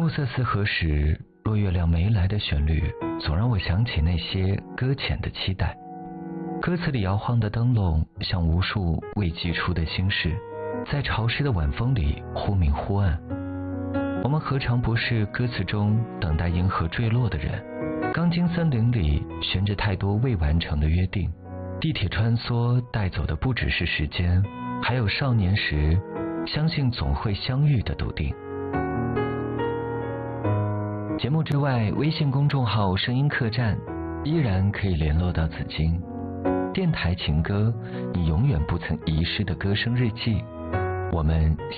暮色四合时，若月亮没来的旋律，总让我想起那些搁浅的期待。歌词里摇晃的灯笼，像无数未寄出的心事，在潮湿的晚风里忽明忽暗。我们何尝不是歌词中等待银河坠落的人？钢筋森林里悬着太多未完成的约定，地铁穿梭带走的不只是时间，还有少年时相信总会相遇的笃定。节目之外，微信公众号声音客栈依然可以联络到紫金。电台情歌，你永远不曾遗失的歌声日记。我们